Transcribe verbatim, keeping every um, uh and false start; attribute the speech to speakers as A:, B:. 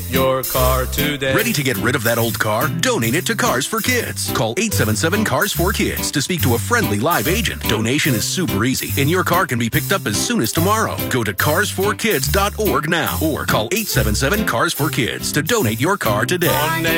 A: your car today.
B: Ready to get rid of that old car? Donate it to Cars for Kids. Call eight seven seven, C A R S for Kids to speak to a friendly live agent. Donation is super easy, and your car can be picked up as soon as tomorrow. Go to cars for kids dot org now or call eight seven seven, C A R S for Kids to donate your car today.
A: One day